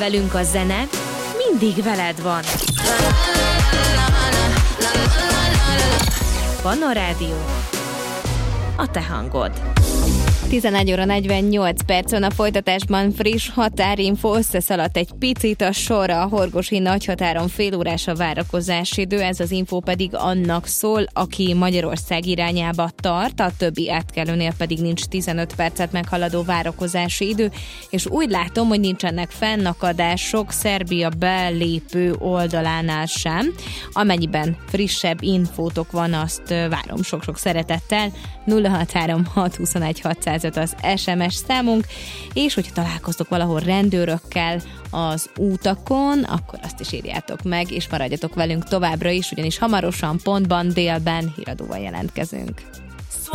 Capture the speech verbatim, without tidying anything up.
Velünk a zene mindig veled van. Panna Rádió, a te hangod. tizenegy óra negyvennyolc percen a folytatásban friss határinfo, összeszaladt egy picit a sor, a Horgosi Nagyhatáron fél órás a várakozási idő, ez az info pedig annak szól, aki Magyarország irányába tart, a többi átkelőnél pedig nincs tizenöt percet meghaladó várakozási idő, és úgy látom, hogy nincsenek fennakadások Szerbia belépő oldalánál sem. Amennyiben frissebb infótok van, azt várom sok-sok szeretettel. nulla hatvárom hat huszonegy hatszázöt az es em es számunk, és hogyha találkoztok valahol rendőrökkel az útakon, akkor azt is írjátok meg, és maradjatok velünk továbbra is, ugyanis hamarosan pontban délben híradóval jelentkezünk.